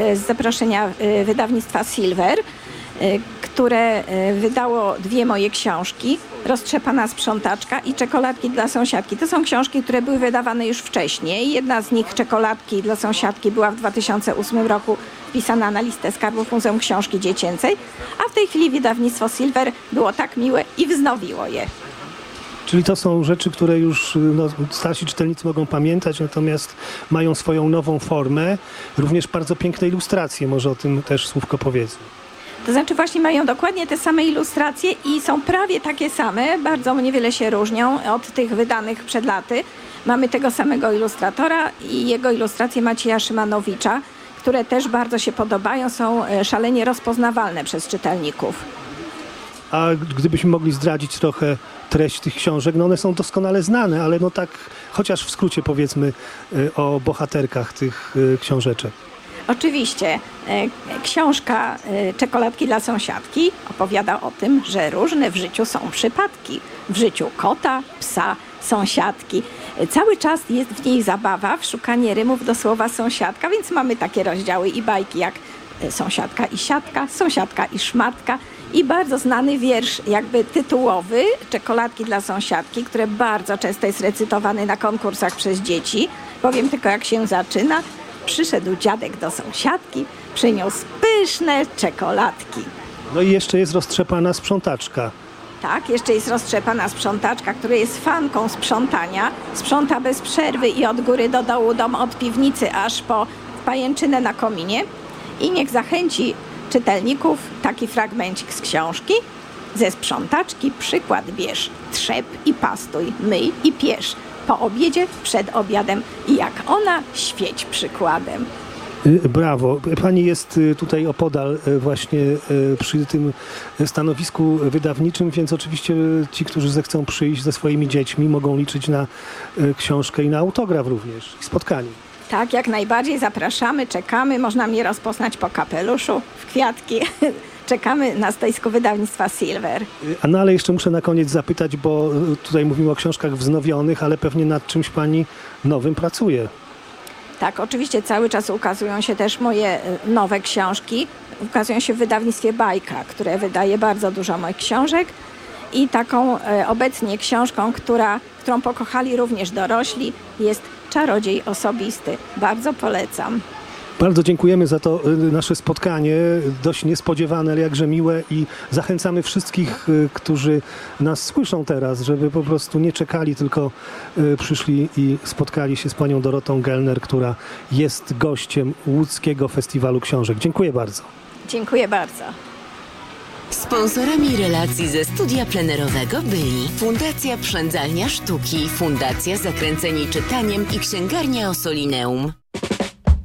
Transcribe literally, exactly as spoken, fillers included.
z zaproszenia wydawnictwa Silver, które wydało dwie moje książki, Roztrzepana sprzątaczka i Czekoladki dla sąsiadki. To są książki, które były wydawane już wcześniej. Jedna z nich, Czekoladki dla sąsiadki, była w dwa tysiące ósmym roku wpisana na listę skarbów Muzeum Książki Dziecięcej, a w tej chwili wydawnictwo Silver było tak miłe i wznowiło je. Czyli to są rzeczy, które już no, starsi czytelnicy mogą pamiętać, natomiast mają swoją nową formę. Również bardzo piękne ilustracje, może o tym też słówko powiedzmy. To znaczy właśnie mają dokładnie te same ilustracje i są prawie takie same, bardzo niewiele się różnią od tych wydanych przed laty. Mamy tego samego ilustratora i jego ilustracje Macieja Szymanowicza, które też bardzo się podobają, są szalenie rozpoznawalne przez czytelników. A gdybyśmy mogli zdradzić trochę treść tych książek, no one są doskonale znane, ale no tak chociaż w skrócie powiedzmy o bohaterkach tych książeczek. Oczywiście. Książka Czekoladki dla sąsiadki opowiada o tym, że różne w życiu są przypadki. W życiu kota, psa, sąsiadki. Cały czas jest w niej zabawa w szukanie rymów do słowa sąsiadka, więc mamy takie rozdziały i bajki jak Sąsiadka i siatka, Sąsiadka i szmatka i bardzo znany wiersz jakby tytułowy Czekoladki dla sąsiadki, który bardzo często jest recytowany na konkursach przez dzieci. Powiem tylko, jak się zaczyna. Przyszedł dziadek do sąsiadki, przyniósł pyszne czekoladki. No i jeszcze jest Roztrzepana sprzątaczka. Tak, jeszcze jest Roztrzepana sprzątaczka, która jest fanką sprzątania. Sprząta bez przerwy i od góry do dołu dom, od piwnicy aż po pajęczynę na kominie. I niech zachęci czytelników taki fragmencik z książki. Ze sprzątaczki przykład bierz, trzep i pastuj, myj i piesz. Po obiedzie, przed obiadem i jak ona, świeć przykładem. Brawo. Pani jest tutaj opodal właśnie przy tym stanowisku wydawniczym, więc oczywiście ci, którzy zechcą przyjść ze swoimi dziećmi, mogą liczyć na książkę i na autograf również i spotkanie. Tak, jak najbardziej zapraszamy, czekamy. Można mnie rozpoznać po kapeluszu, w kwiatki. Czekamy na stoisku wydawnictwa Silver. No ale jeszcze muszę na koniec zapytać, bo tutaj mówimy o książkach wznowionych, ale pewnie nad czymś pani nowym pracuje. Tak, oczywiście cały czas ukazują się też moje nowe książki. Ukazują się w wydawnictwie Bajka, które wydaje bardzo dużo moich książek. I taką e, obecnie książką, która, którą pokochali również dorośli, jest Czarodziej osobisty. Bardzo polecam. Bardzo dziękujemy za to nasze spotkanie, dość niespodziewane, ale jakże miłe i zachęcamy wszystkich, którzy nas słyszą teraz, żeby po prostu nie czekali, tylko przyszli i spotkali się z panią Dorotą Gellner, która jest gościem Łódzkiego Festiwalu Książek. Dziękuję bardzo. Dziękuję bardzo. Sponsorami relacji ze studia plenerowego byli Fundacja Przędzalnia Sztuki, Fundacja Zakręceni Czytaniem i Księgarnia Ossolineum.